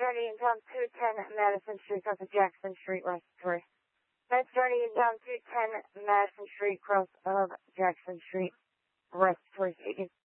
journey in town 210 Madison Street, cross of Jackson Street, Respiratory. Next journey in town 210 Madison Street, cross of Jackson Street, Respiratory.